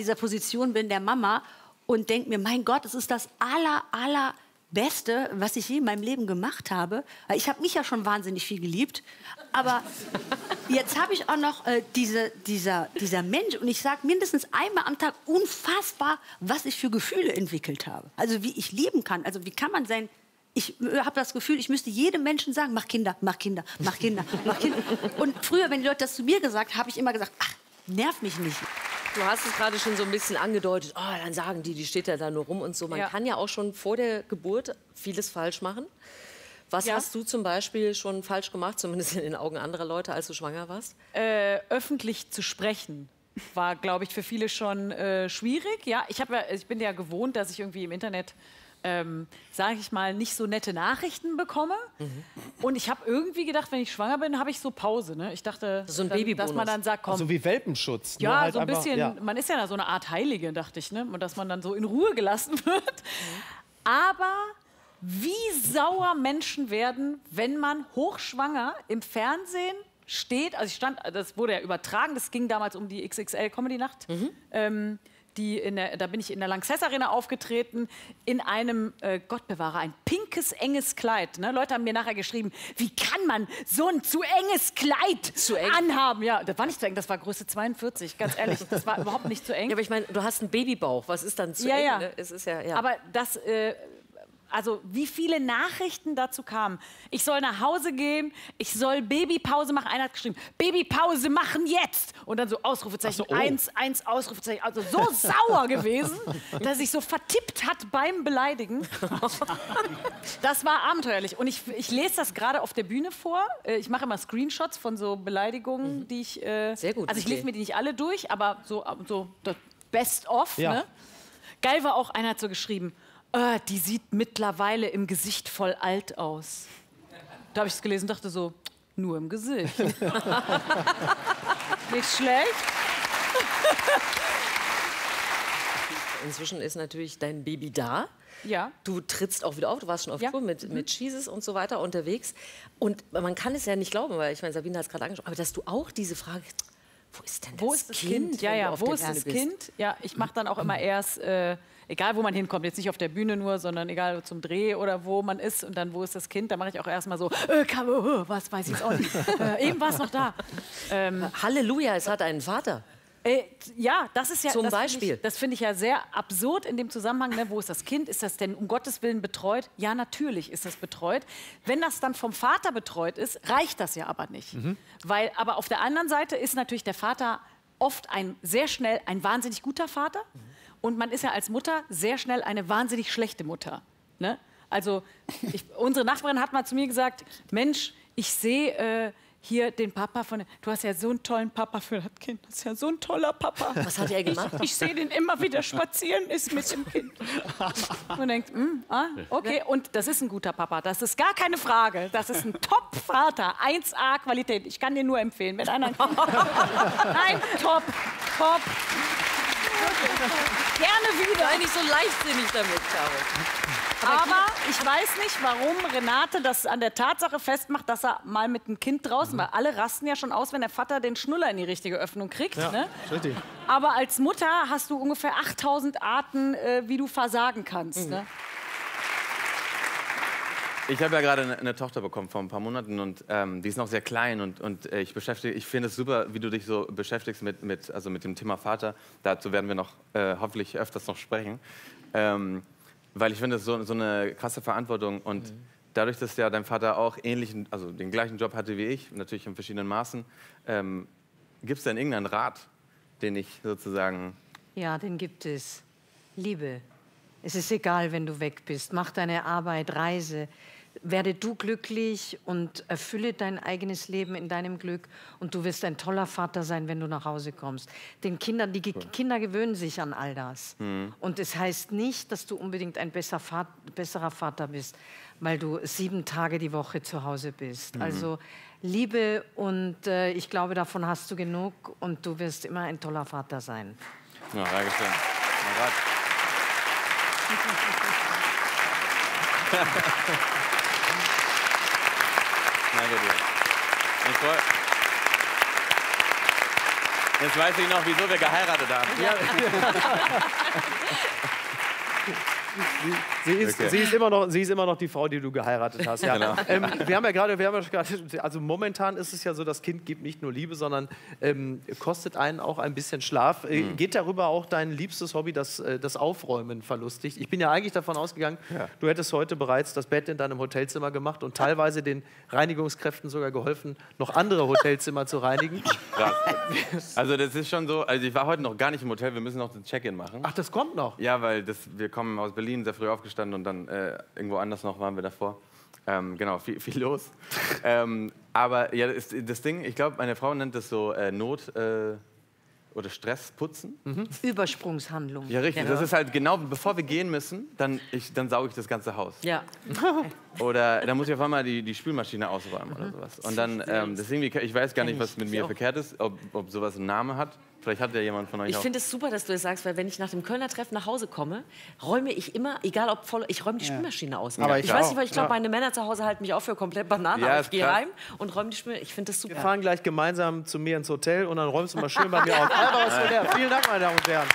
dieser Position bin, der Mama, und denke mir, mein Gott, es ist das Allerbeste, was ich je in meinem Leben gemacht habe. Weil ich habe mich ja schon wahnsinnig viel geliebt. Aber jetzt habe ich auch noch dieser Mensch. Und ich sage mindestens einmal am Tag unfassbar, was ich für Gefühle entwickelt habe. Also wie ich lieben kann. Also wie kann man sein... Ich habe das Gefühl, ich müsste jedem Menschen sagen, mach Kinder, mach Kinder, mach Kinder, mach Kinder. Und früher, wenn die Leute das zu mir gesagt haben, habe ich immer gesagt, ach, nerv mich nicht. Du hast es gerade schon so ein bisschen angedeutet, oh, dann sagen die steht ja da nur rum und so. Man kann ja auch schon vor der Geburt vieles falsch machen. Was hast du zum Beispiel schon falsch gemacht, zumindest in den Augen anderer Leute, als du schwanger warst? Öffentlich zu sprechen war, glaube ich, für viele schon schwierig. Ja, ich bin ja gewohnt, dass ich irgendwie im Internet sage ich mal, nicht so nette Nachrichten bekomme. Und ich habe irgendwie gedacht, wenn ich schwanger bin, habe ich so Pause. Ne? Ich dachte, so ein dann, dass man dann sagt, komm. Also wie Welpenschutz. Ja, halt so ein einfach, bisschen, man ist ja so eine Art Heilige, dachte ich. Ne? Und dass man dann so in Ruhe gelassen wird. Aber wie sauer Menschen werden, wenn man hochschwanger im Fernsehen steht. Also das wurde ja übertragen, das ging damals um die XXL Comedy Nacht. Da bin ich in der Lanxess Arena aufgetreten, in einem, Gott bewahre, ein pinkes, enges Kleid. Ne? Leute haben mir nachher geschrieben, wie kann man so ein zu enges Kleid anhaben? Ja, das war nicht zu eng, das war Größe 42, ganz ehrlich, das war überhaupt nicht zu eng. Ja, aber ich meine, du hast einen Babybauch, was ist dann zu eng? Ja. Ne? Es ist ja. Aber das... Also wie viele Nachrichten dazu kamen. Ich soll nach Hause gehen, ich soll Babypause machen. Einer hat geschrieben, Babypause machen jetzt. Und dann so Ausrufezeichen, 1 Ausrufezeichen. Also so sauer gewesen, dass sich so vertippt hat beim Beleidigen. Das war abenteuerlich. Und ich lese das gerade auf der Bühne vor. Ich mache immer Screenshots von so Beleidigungen, die ich... Sehr gut. Also ich lese mir die nicht alle durch, aber so das Best of. Ja. Ne? Geil war auch, einer hat so geschrieben, die sieht mittlerweile im Gesicht voll alt aus. Da habe ich es gelesen und dachte so, nur im Gesicht. Nicht schlecht. Inzwischen ist natürlich dein Baby da. Ja. Du trittst auch wieder auf, du warst schon auf Tour mit Jesus und so weiter unterwegs. Und man kann es ja nicht glauben, weil ich meine, Sabine hat es gerade angesprochen, aber dass du auch diese Frage, wo ist denn das Kind? Ja, wo ist das Kind? Ja, ich mache dann auch immer erst, egal wo man hinkommt, jetzt nicht auf der Bühne nur, sondern egal zum Dreh oder wo man ist und dann wo ist das Kind, da mache ich auch erstmal so, was weiß ich jetzt auch nicht. Eben war es noch da. Halleluja, es hat einen Vater. Ja, das ist ja... Zum Beispiel. Das finde ich ja sehr absurd in dem Zusammenhang. Ne? Wo ist das Kind? Ist das denn um Gottes Willen betreut? Ja, natürlich ist das betreut. Wenn das dann vom Vater betreut ist, reicht das ja aber nicht. Aber auf der anderen Seite ist natürlich der Vater oft sehr schnell ein wahnsinnig guter Vater. Und man ist ja als Mutter sehr schnell eine wahnsinnig schlechte Mutter. Ne? Also unsere Nachbarin hat mal zu mir gesagt, Mensch, ich sehe... hier den Papa du hast ja so einen tollen Papa für das Kind. Das ist ja so ein toller Papa. Was hat er gemacht? Ich sehe den immer wieder spazieren, ist mit dem Kind. Und denkt, okay, und das ist ein guter Papa. Das ist gar keine Frage. Das ist ein Top-Vater, 1A Qualität. Ich kann dir nur empfehlen, wenn einer... Nein, top. Gerne wieder. Sei nicht so leichtsinnig damit, Caro. Aber ich weiß nicht, warum Renate das an der Tatsache festmacht, dass er mal mit dem Kind draußen war. Alle rasten ja schon aus, wenn der Vater den Schnuller in die richtige Öffnung kriegt. Ja, ne? richtig. Aber als Mutter hast du ungefähr 8000 Arten, wie du versagen kannst. Ne? Ich habe ja gerade eine Tochter bekommen vor ein paar Monaten und die ist noch sehr klein und ich finde es super, wie du dich so beschäftigst mit dem Thema Vater. Dazu werden wir noch hoffentlich öfters noch sprechen. Weil ich finde, es ist so eine krasse Verantwortung und dadurch, dass ja dein Vater auch den gleichen Job hatte wie ich, natürlich in verschiedenen Maßen, gibt es denn irgendeinen Rat, den ich sozusagen... Ja, den gibt es. Liebe. Es ist egal, wenn du weg bist. Mach deine Arbeit, reise. Werde du glücklich und erfülle dein eigenes Leben in deinem Glück und du wirst ein toller Vater sein, wenn du nach Hause kommst. Die Kinder gewöhnen sich an all das. Und es heißt nicht, dass du unbedingt ein besserer Vater bist, weil du 7 Tage die Woche zu Hause bist. Also Liebe und ich glaube, davon hast du genug und du wirst immer ein toller Vater sein. Ja, danke schön. Danke dir. Jetzt weiß ich noch, wieso wir geheiratet haben. Ja. Sie ist immer noch die Frau, die du geheiratet hast. Ja. Genau. Wir haben ja gerade, also momentan ist es ja so, das Kind gibt nicht nur Liebe, sondern kostet einen auch ein bisschen Schlaf. Geht darüber auch dein liebstes Hobby, das Aufräumen, verlustig? Ich bin ja eigentlich davon ausgegangen, du hättest heute bereits das Bett in deinem Hotelzimmer gemacht und teilweise den Reinigungskräften sogar geholfen, noch andere Hotelzimmer zu reinigen. Krass. Also das ist schon so, also ich war heute noch gar nicht im Hotel, wir müssen noch den Check-in machen. Ach, das kommt noch? Ja, weil wir kommen aus Berlin, sehr früh aufgestanden und dann irgendwo anders noch waren wir davor. Genau, viel los. Aber ja, das Ding, ich glaube, meine Frau nennt das so Not- oder Stressputzen. Übersprungshandlung. Ja, richtig. Das ist halt genau, bevor wir gehen müssen, dann sauge ich das ganze Haus. Ja. Oder dann muss ich auf einmal die Spülmaschine ausräumen oder sowas. Und dann, deswegen, ich weiß gar nicht, was mit mir verkehrt ist, ob sowas einen Namen hat. Vielleicht hat ja jemand von euch Ich finde es super, dass du es sagst, weil wenn ich nach dem Kölner Treffen nach Hause komme, räume ich immer, egal ob voll, ich räume die Spülmaschine aus. Aber ich weiß nicht, weil ich glaube, meine Männer zu Hause halten mich auch für komplett Banane. Ja, Aber ist ich gehe krass. heim und räume die Spülmaschine. Ich finde das super. Wir fahren gleich gemeinsam zu mir ins Hotel und dann räumst du mal schön bei mir auf. Vielen Dank, meine Damen und Herren.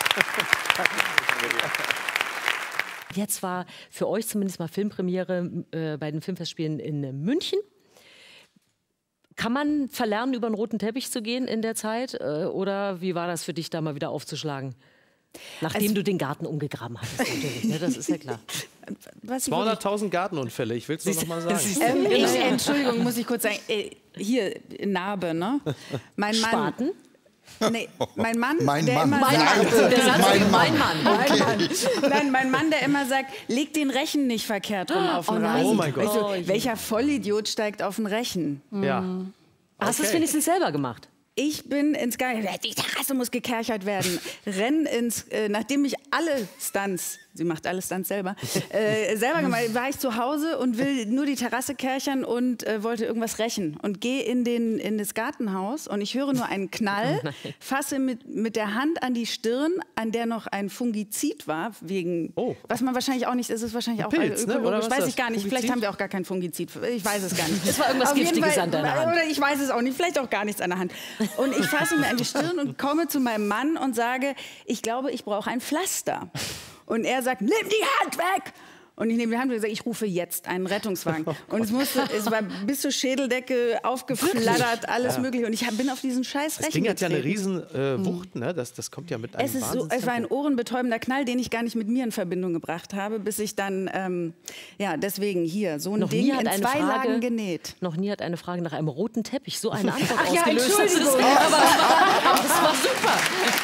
Jetzt war für euch zumindest mal Filmpremiere bei den Filmfestspielen in München. Kann man verlernen, über einen roten Teppich zu gehen in der Zeit? Oder wie war das für dich, da mal wieder aufzuschlagen? Nachdem du den Garten umgegraben hattest, natürlich. Ne? Das ist ja klar. 200.000 Gartenunfälle, ich will es nur noch mal sagen. Entschuldigung, muss ich kurz sagen. Hier, Narbe, ne? Mein Mann. Spaten? Nee, mein Mann, Mein der Mann. immer Nein, sagt, mein Mann. Nein, mein Mann, der immer sagt, leg den Rechen nicht verkehrt rum auf den Rasen. Oh mein Gott. Also, welcher Vollidiot steigt auf den Rechen? Ja. Hast du es wenigstens selber gemacht? Ich bin ins Garten, die Terrasse muss gekerchert werden. Renn nachdem ich alle Stunts, sie macht alle Stunts selber gemacht, war ich zu Hause und will nur die Terrasse kerchern und wollte irgendwas rächen. Und gehe in das Gartenhaus und ich höre nur einen Knall, fasse mit der Hand an die Stirn, an der noch ein Fungizid war, was man wahrscheinlich auch nicht, es ist wahrscheinlich auch Pilz, ne? Oder was weiß ist ich gar nicht. Fungizid? Vielleicht haben wir auch gar kein Fungizid, ich weiß es gar nicht. Es war irgendwas Auf jeden Giftiges Fall, an deiner Hand. Oder ich weiß es auch nicht, vielleicht auch gar nichts an der Hand. Und ich fasse mir an die Stirn und komme zu meinem Mann und sage, ich glaube, ich brauche ein Pflaster. Und er sagt, nimm die Hand weg! Und ich nehme die Hand und sage, ich rufe jetzt einen Rettungswagen. Und es war bis zur Schädeldecke aufgeflattert, alles Mögliche. Und ich bin auf diesen scheiß Rechen Das Ding hat ja eine getreten. riesen Wucht, ne? Das kommt ja mit einem Es war ein ohrenbetäubender Knall, den ich gar nicht mit mir in Verbindung gebracht habe, bis ich dann, deswegen hier, so ein Ding in 2 Lagen genäht. Noch nie hat eine Frage nach einem roten Teppich so eine Antwort Ach ja, ausgelöst. Entschuldigung. Das war super.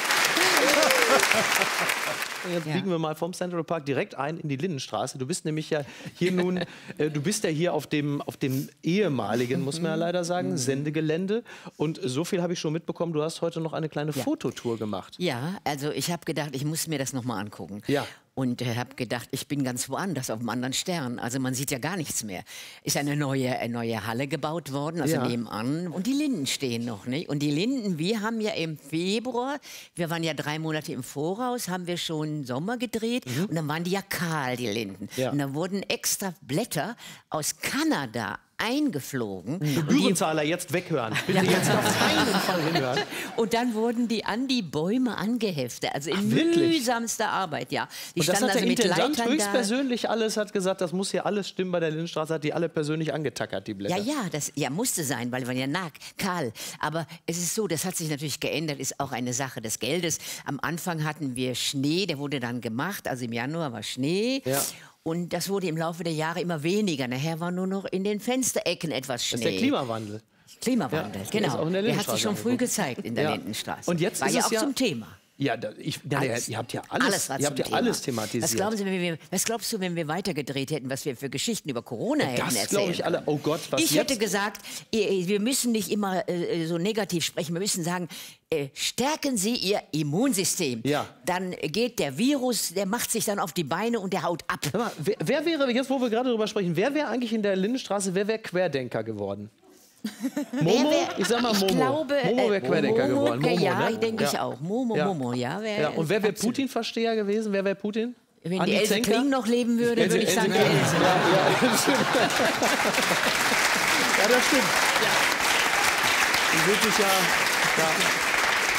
Jetzt biegen wir mal vom Central Park direkt ein in die Lindenstraße. Du bist nämlich ja hier nun, du bist ja hier auf dem ehemaligen, muss man ja leider sagen, Sendegelände. Und so viel habe ich schon mitbekommen, du hast heute noch eine kleine Fototour gemacht. Ja, also ich habe gedacht, ich muss mir das noch mal angucken. Ja. Und habe gedacht, ich bin ganz woanders, auf einem anderen Stern. Also man sieht ja gar nichts mehr. Ist eine neue Halle gebaut worden, also nebenan. Und die Linden stehen noch, nicht? Und die Linden, wir haben ja im Februar, wir waren ja 3 Monate im Voraus, haben wir schon Sommer gedreht. Und dann waren die ja kahl, die Linden. Ja. Und dann wurden extra Blätter aus Kanada eingeflogen. Gebührenzahler jetzt weghören. Bitte jetzt auf keinen Fall hinhören. Und dann wurden die an die Bäume angeheftet. Also in wirklich? mühsamster Arbeit, ja. Die Und das standen hat der also mit Intendant Leitern da. höchstpersönlich alles, hat gesagt, das muss hier alles stimmen bei der Lindenstraße, hat die alle persönlich angetackert, die Blätter. Das musste sein, weil wir ja kahl. Aber es ist so, das hat sich natürlich geändert, ist auch eine Sache des Geldes. Am Anfang hatten wir Schnee, der wurde dann gemacht, also im Januar war Schnee. Ja. Und das wurde im Laufe der Jahre immer weniger. Nachher war nur noch in den Fensterecken etwas Schnee. Das ist der Klimawandel. Klimawandel, Ja, ist auch genau. in der Der hat sich schon Lindenstraße früh gezeigt in der Lindenstraße. Und jetzt war ist ja es auch ja zum Thema. Ja, ihr habt ja alles, war ihr habt zum ja Thema. alles thematisiert. Was glaubst du, wenn wir weitergedreht hätten, was wir für Geschichten über Corona hätten erzählt? Das glaube ich alle. Oh Gott, was Ich jetzt? hätte gesagt, wir müssen nicht immer so negativ sprechen. Wir müssen sagen, stärken Sie Ihr Immunsystem. Ja. Dann geht der Virus, der macht sich dann auf die Beine und der haut ab. Hör mal, wer wäre, jetzt wo wir gerade darüber sprechen, wer wäre eigentlich in der Lindenstraße, wer wäre Querdenker geworden? Momo? Ich sag mal Momo. Ich glaube, Momo wäre Querdenker geworden. Momo, ja, ne? denke ich auch. Momo, Ja. wär Ja. Und wer wäre absolut. Putin-Versteher gewesen? Wer wäre Putin? Wenn Andi die Else Zenker? Kling noch leben würde, würde ich sagen, Kling. Else. Ja, das stimmt. Die wirklich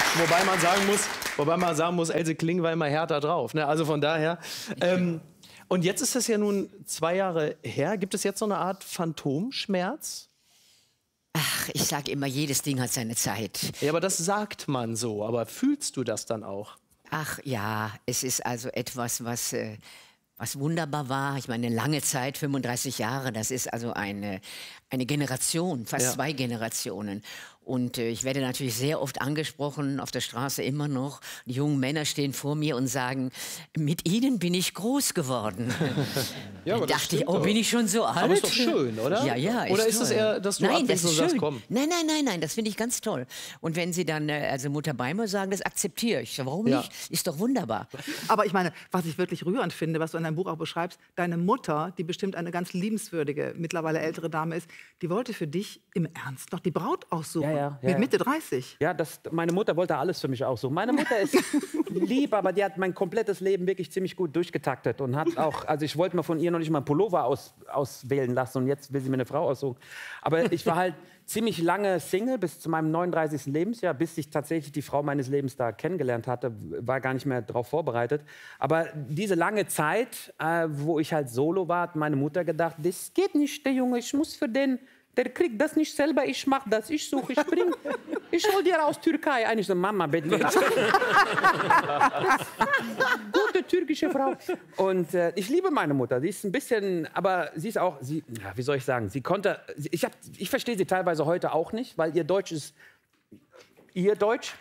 Wobei man sagen muss, Else Kling war immer härter drauf. Ne? Also von daher. Und jetzt ist das ja nun 2 Jahre her. Gibt es jetzt so eine Art Phantomschmerz? Ach, ich sage immer, jedes Ding hat seine Zeit. Ja, aber das sagt man so. Aber fühlst du das dann auch? Ach ja, es ist also etwas, was wunderbar war. Ich meine, eine lange Zeit, 35 Jahre, das ist also eine Generation, fast 2 Generationen. Und ich werde natürlich sehr oft angesprochen, auf der Straße immer noch. Die jungen Männer stehen vor mir und sagen, mit Ihnen bin ich groß geworden. Ja, aber da dachte ich, bin ich schon so alt? Aber ist doch schön, oder? Ja, ja. Oder ist es eher, dass du abwächst und sagst, komm? Nein, das finde ich ganz toll. Und wenn Sie dann, also Mutter Beimer sagen, das akzeptiere ich. Warum nicht? Ist doch wunderbar. Aber ich meine, was ich wirklich rührend finde, was du in deinem Buch auch beschreibst, deine Mutter, die bestimmt eine ganz liebenswürdige, mittlerweile ältere Dame ist, die wollte für dich im Ernst noch die Braut aussuchen. Mit Mitte 30. Ja, meine Mutter wollte alles für mich aussuchen. Meine Mutter ist lieb, aber die hat mein komplettes Leben wirklich ziemlich gut durchgetaktet. Und hat auch, also ich wollte mir von ihr noch nicht mal einen Pullover auswählen lassen und jetzt will sie mir eine Frau aussuchen. Aber ich war halt ziemlich lange Single bis zu meinem 39. Lebensjahr, bis ich tatsächlich die Frau meines Lebens da kennengelernt hatte, war gar nicht mehr darauf vorbereitet. Aber diese lange Zeit, wo ich halt solo war, hat meine Mutter gedacht, das geht nicht, der Junge, ich muss für den, der kriegt das nicht selber, ich mach das, ich suche, ich bring, ich hol dir aus Türkei. Eigentlich so, Mama, bitte. Gute türkische Frau. Und ich liebe meine Mutter, sie ist ein bisschen, aber sie ist auch, wie soll ich sagen, sie konnte, ich verstehe sie teilweise heute auch nicht, weil ihr Deutsch ist ihr Deutsch.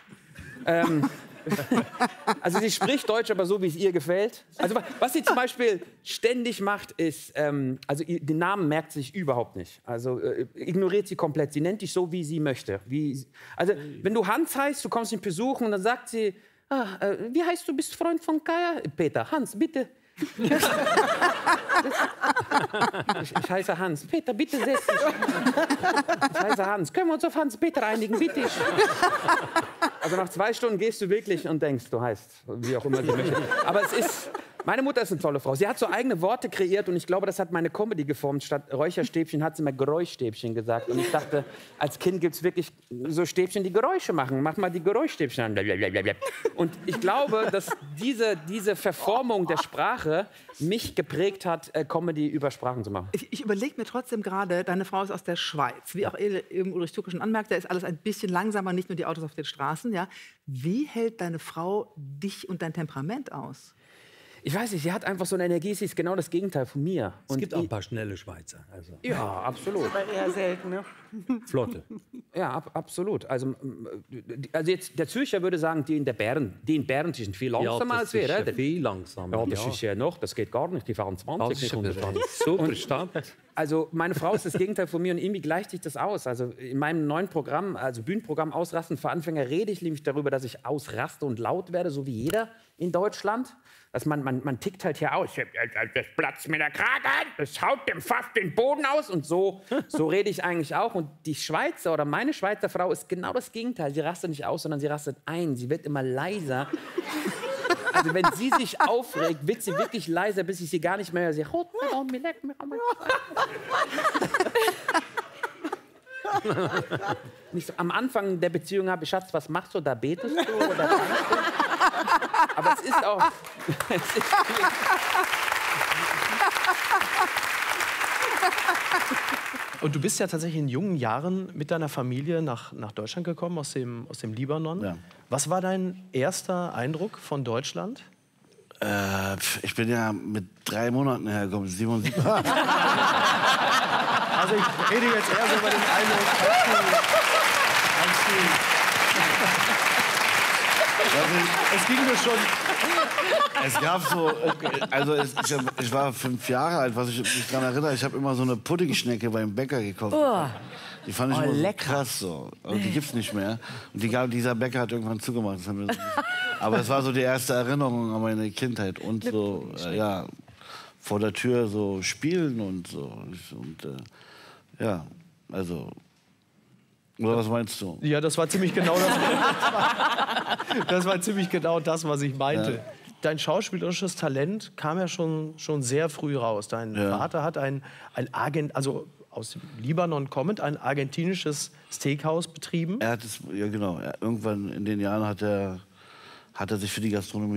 Also sie spricht Deutsch, aber so, wie es ihr gefällt. Also was sie zum Beispiel ständig macht, ist, also den Namen merkt sie sich überhaupt nicht. Also ignoriert sie komplett. Sie nennt dich so, wie sie möchte. Also wenn du Hans heißt, du kommst ihn besuchen und dann sagt sie, wie heißt du, bist Freund von Kaya? Peter, Hans, bitte. Ich heiße Hans. Peter, bitte setz dich. Ich heiße Hans. Können wir uns auf Hans-Peter einigen, bitte? Also nach 2 Stunden gehst du wirklich und denkst, du heißt, wie auch immer sie möchte. Aber meine Mutter ist eine tolle Frau. Sie hat so eigene Worte kreiert und ich glaube, das hat meine Comedy geformt. Statt Räucherstäbchen hat sie mal Geräuschstäbchen gesagt. Und ich dachte, als Kind gibt es wirklich so Stäbchen, die Geräusche machen. Mach mal die Geräuschstäbchen an. Und ich glaube, dass diese Verformung der Sprache mich geprägt hat, Comedy über Sprachen zu machen. Ich überlege mir trotzdem gerade, deine Frau ist aus der Schweiz. Wie auch Ulrich Türke schon anmerkt, da ist alles ein bisschen langsamer, nicht nur die Autos auf den Straßen. Ja? Wie hält deine Frau dich und dein Temperament aus? Ich weiß nicht, sie hat einfach so eine Energie, sie ist genau das Gegenteil von mir. Es gibt auch ein paar schnelle Schweizer. Also. Ja, absolut. Aber eher selten, ne? Flotte. Ja, absolut. Also jetzt, der Zürcher würde sagen, die in Bern, die sind viel langsamer als wir. Ja, viel langsamer. Ja, das ist ja noch, das geht gar nicht, die fahren 20. Super stark. Also meine Frau ist das Gegenteil von mir und irgendwie gleicht sich das aus. Also in meinem neuen Programm, also Bühnenprogramm Ausrasten für Anfänger, rede ich nämlich darüber, dass ich ausraste und laut werde, so wie jeder in Deutschland. Dass man tickt halt hier aus. Das platzt mir der Kragen, das haut dem fast den Boden aus. Und so rede ich eigentlich auch. Und die Schweizer oder meine Schweizer Frau ist genau das Gegenteil. Sie rastet nicht aus, sondern sie rastet ein. Sie wird immer leiser. Also wenn sie sich aufregt, wird sie wirklich leiser, bis ich sie gar nicht mehr höre. Sie haut mir auf, mir leckt mir auf. Nicht so, am Anfang der Beziehung habe ich, Schatz, was machst du? Da betest du oder tanzt du? Aber es ist auch... Und du bist ja tatsächlich in jungen Jahren mit deiner Familie nach Deutschland gekommen, aus dem Libanon. Ja. Was war dein erster Eindruck von Deutschland? Ich bin ja mit 3 Monaten hergekommen, 77. Also ich rede jetzt eher so über den Eindruck, es ging mir schon... Es gab so, also ich war 5 Jahre alt, was ich mich daran erinnere, ich habe immer so eine Puddingschnecke beim Bäcker gekauft. Die fand ich immer so krass so. Und die gibt's nicht mehr. Und dieser Bäcker hat irgendwann zugemacht. Aber es war so die erste Erinnerung an meine Kindheit. Und so, ja, vor der Tür so spielen und so. Und ja, also... Oder was meinst du? Ja, das war ziemlich genau das war ziemlich genau das, was ich meinte. Ja. Dein schauspielerisches Talent kam ja schon sehr früh raus. Dein Vater hat ein Agent, also aus dem Libanon kommend, ein argentinisches Steakhouse betrieben. Er hat es, ja genau, irgendwann in den Jahren hat er sich für die Gastronomie